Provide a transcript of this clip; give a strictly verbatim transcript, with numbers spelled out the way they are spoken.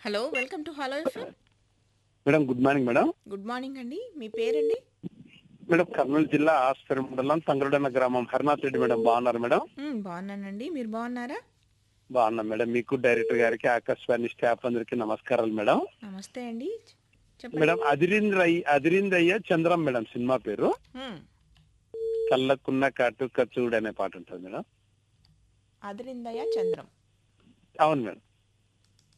Hello welcome to hello FM. Madam good morning madam. Good morning అండి. మీ పేరండి? Madam Kurnool జిల్లా ఆస్పరి మండలం తంగరుడన్న గ్రామం హరినాథ్ రెడ్డి మేడం. బాగున్నారు మేడం? మ్, బాగున్నానండి. మీరు బాగున్నారా? బాగున్నాం మేడం. మీకు డైరెక్టర్ గారికి ఆకాశవాణి స్టాఫ్ అందరికి నమస్కారాలు మేడం. నమస్తే అండి. చెప్పండి. మేడం అదిరింద్రయ్య అదిరిందయ్య చంద్రం మేడం సినిమా పేరు. మ్, కళ్ళకున్న కాటు కచ్చుడు అనే పాట ఉంటుంది మేడం. అదిరిందయ్య చంద్రం. అవును మేడం.